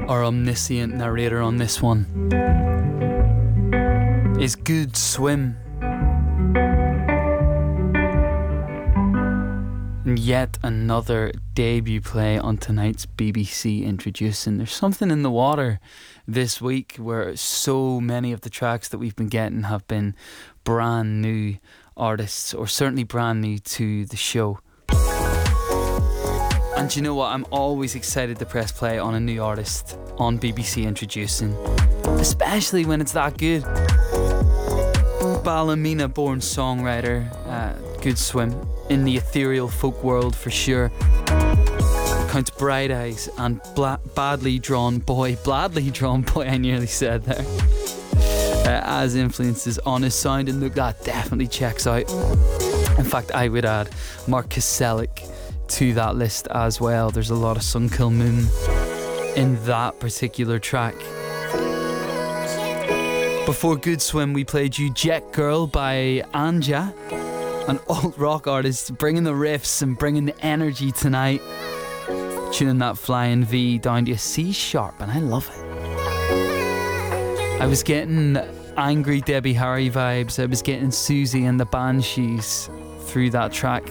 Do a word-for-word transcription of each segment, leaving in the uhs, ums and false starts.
our omniscient narrator on this one, is Good Swim. And yet another debut play on tonight's B B C Introducing. There's something in the water this week where so many of the tracks that we've been getting have been brand new artists, or certainly brand new to the show. And you know what? I'm always excited to press play on a new artist on B B C Introducing, especially when it's that good. Ballymena born songwriter, uh, Good Swim, in the ethereal folk world for sure. Counts Bright Eyes and Bla- Badly Drawn Boy, Badly Drawn Boy, I nearly said there, uh, as influences on his sound, and look, that definitely checks out. In fact, I would add Mark Koselleck to that list as well. There's a lot of Sun Kil Moon in that particular track. Before Good Swim, we played you Jet Girl by Anja, an alt rock artist bringing the riffs and bringing the energy tonight, tuning that flying V down to a C sharp, and I love it. I was getting angry Debbie Harry vibes. I was getting Susie and the Banshees through that track.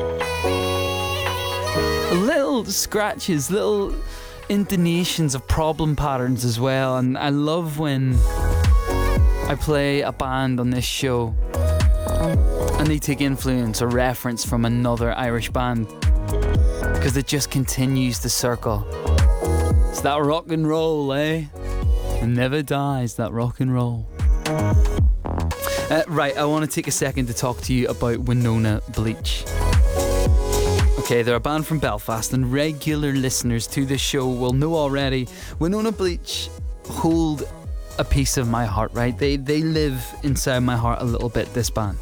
Little scratches, little intonations of problem patterns as well, and I love when I play a band on this show and they take influence or reference from another Irish band, because it just continues the circle. It's that rock and roll, eh? It never dies, that rock and roll. Uh, right, I want to take a second to talk to you about Winona Bleach. Okay, they're a band from Belfast, and regular listeners to this show will know already. Winona Bleach hold a piece of my heart, right? They they live inside my heart a little bit, this band.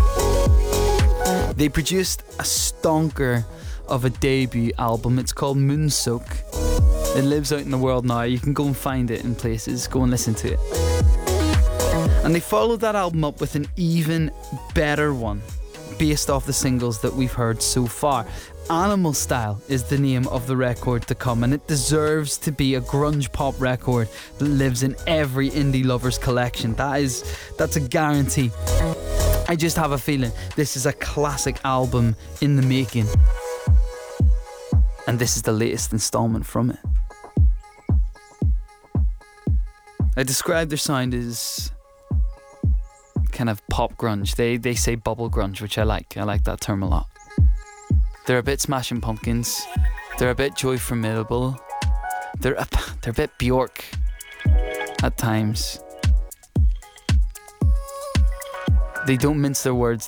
They produced a stonker of a debut album. It's called Moonsoak. It lives out in the world now. You can go and find it in places. Go and listen to it. And they followed that album up with an even better one, based off the singles that we've heard so far. Animal Style is the name of the record to come, and it deserves to be a grunge pop record that lives in every indie lover's collection. That is, that's a guarantee. I just have a feeling this is a classic album in the making, and this is the latest installment from it. I describe their sound as kind of pop grunge. They they say bubble grunge, which I like. I like that term a lot. They're a bit Smashing Pumpkins. They're a bit Joy Formidable. They're a, they're a bit Bjork at times. They don't mince their words.